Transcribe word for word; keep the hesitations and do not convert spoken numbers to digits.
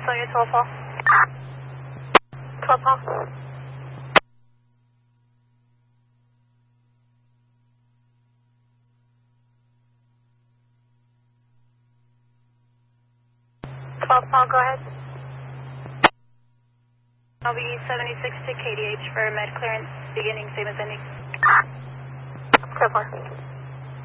on your twelve Paul. twelve Paul. twelve Paul, go ahead. I'll be seventy-six to K D H for med clearance, beginning, same as ending. twelve four.